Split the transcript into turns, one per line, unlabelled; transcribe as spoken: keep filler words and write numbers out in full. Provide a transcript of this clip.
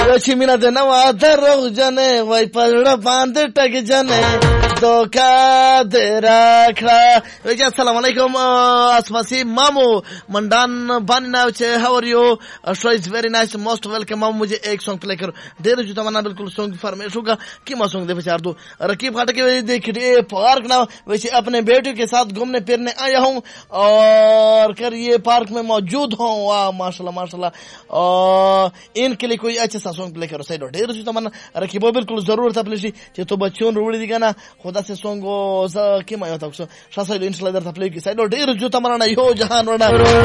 वची मीना दे नवा दरो जने वही पड़ा बांध टक जने धोखा दे रखा वैसे अस्सलाम वालेकुम आसमासी मामू मंडान बानी नाव छे how are you show is very nice most welcome मामू मुझे एक सॉन्ग प्ले करो डेर जो तमन्ना बिल्कुल सॉन्ग फरमाइश होगा कि मैं सॉन्ग दे विचार दो रकीब घाटे के देखिए पार्क ना वैसे अपने बेटे के साथ घूमने फिरने आया हूँ और कर ये पार्क में मौजूद हूँ वाह माशाल्लाह माशाल्लाह और इनके लिए कोई अच्छा सा सॉन्ग प्ले करो सही डेर जो तमन्ना रकीब बिल्कुल जरूर था प्ले तो बच्चों रोड़ी दिगा ना खुदा से सॉन्ग कि मैं होता शासा इंस्टाला दर था प्ले की साइड डेर जो तमन्ना यो जहान